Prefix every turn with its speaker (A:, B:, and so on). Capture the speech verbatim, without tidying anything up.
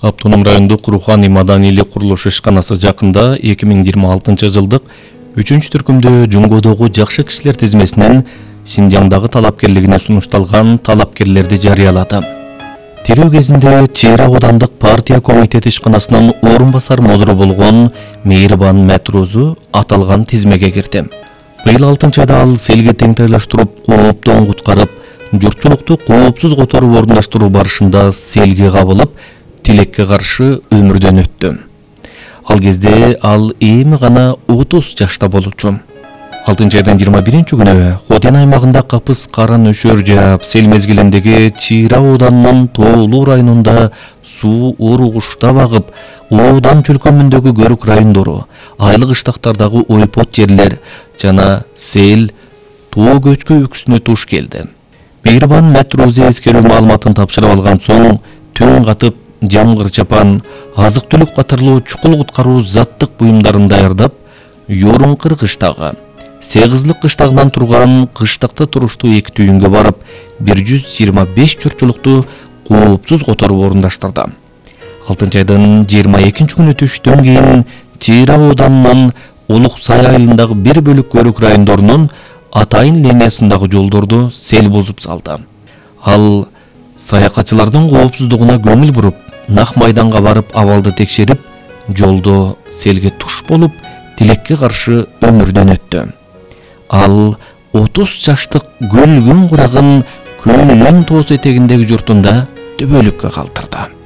A: Автоном райондук руханий маданийлик курулуш ишканасы жакында эки миң жыйырма алтынчы жылдык үчүнчү түркүмдө Жуңгодогу жакшы кишилер тизмесинен Синжаңдагы талапкерлигине сунушталган талапкерлерди жарыялады. Тирүү кезинде Чыйра аудандык партия комитети ишканасынын орун басар модуру болгон Мейирбан Мәтрузу аталган тизмеге кирди. Быйыл алтынчы айда ал селге теңтерлештирип, кооптон куткарып, журтчулукту коопсуз которуп орундаштыруу барышында селге кабылып, тилекке каршы өмүрдөн өттү. Ал кезде ал эми гана отуз жашта болчу. алтынчы айдын жыйырма биринчи күнү Хотен аймагында капыс кара нөшөр жаап, сел мезгилиндеги Чыйра ауданынын Тоолуу районунда суу уругуштап агып, Оодан чөлкөмүндөгү көрүк райондору, айлык ыштактардагы ойпот жерлер жана сел тоо көчкү үкүсүнө туш келди. Мейирбан Мәтрузу эскерүү маалыматын тапшырып алган соң түн катып, жамгыр чапан, азык түлүк катарлуу чукул куткаруу заттык буюмдарын даярдап, Yorunкыр кыштагы, Сегизлик кыштагынан турган кыштакта туруштуу эки түйүнгө барып, бир жүз жыйырма беш журтчулукту коопсуз которуп орундаштырды. алтынчы айдын жыйырма экинчи күнү түштөн кийин Чыйра ауданынын Улук Сай айылындагы бир бөлүк көрүк райондорунун Атайын линиясындагы жолдорду сел бузуп салды. Ал саякатчылардын коопсуздугуна көңүл буруп, нак майданга барып абалды текшерип, жолдо селге туш болуп, тилекке каршы өмүрдөн өттү. Ал отуз жаштык көлгөн курагын көлүнүн тоос этегиндеги журтунда төбөлүккө калтырды.